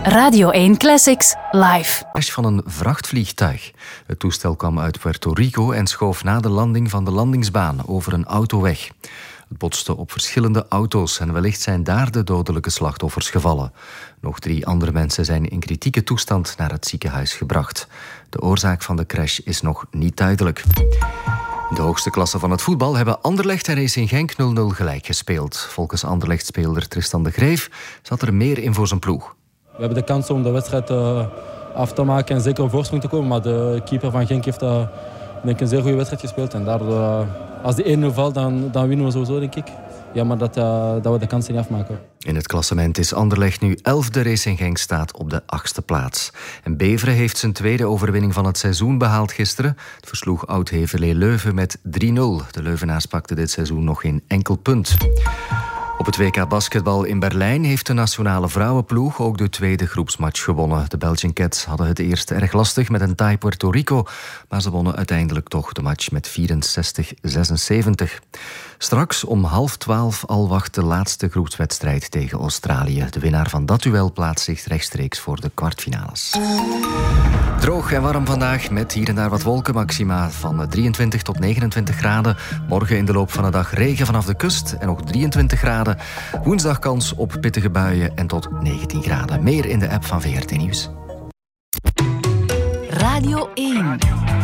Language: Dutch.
Radio 1 Classics live. Crash van een vrachtvliegtuig. Het toestel kwam uit Puerto Rico en schoof na de landing van de landingsbaan over een autoweg. Het botste op verschillende auto's en wellicht zijn daar de dodelijke slachtoffers gevallen. Nog 3 andere mensen zijn in kritieke toestand naar het ziekenhuis gebracht. De oorzaak van de crash is nog niet duidelijk. In de hoogste klasse van het voetbal hebben Anderlecht en Racing Genk 0-0 gelijk gespeeld. Volgens Anderlecht-speler Tristan de Greef zat er meer in voor zijn ploeg. We hebben de kans om de wedstrijd af te maken en zeker op voorsprong te komen. Maar de keeper van Genk heeft denk ik een zeer goede wedstrijd gespeeld. En daardoor, als die 1-0 valt, dan winnen we sowieso, denk ik. Ja, maar dat we de kansen niet afmaken. In het klassement is Anderlecht nu 11e. Racing Genk staat op de 8e plaats. En Beveren heeft zijn tweede overwinning van het seizoen behaald gisteren. Het versloeg Oud-Heverlee Leuven met 3-0. De Leuvenaars pakten dit seizoen nog geen enkel punt. Op het WK basketbal in Berlijn heeft de nationale vrouwenploeg ook de tweede groepsmatch gewonnen. De Belgian Cats hadden het eerst erg lastig met een taai Puerto Rico, maar ze wonnen uiteindelijk toch de match met 64-76. Straks om 11:30 al wacht de laatste groepswedstrijd tegen Australië. De winnaar van dat duel plaatst zich rechtstreeks voor de kwartfinales. Droog en warm vandaag met hier en daar wat wolken. Maxima van 23 tot 29 graden. Morgen in de loop van de dag regen vanaf de kust en nog 23 graden. Woensdag kans op pittige buien en tot 19 graden. Meer in de app van VRT Nieuws. Radio 1.